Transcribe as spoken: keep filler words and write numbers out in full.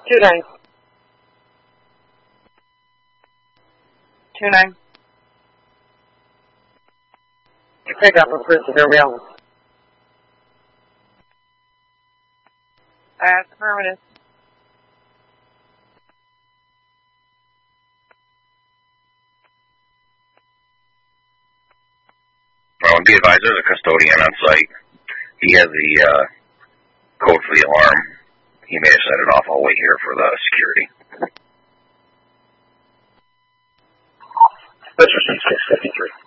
Two nine. Two nine. Pick up a prisoner mail. That's affirmative. Well, be advised, there's a custodian on site. He has the uh, code for the alarm. He may have set it off. I'll wait here for the security. Let's proceed six fifty-three.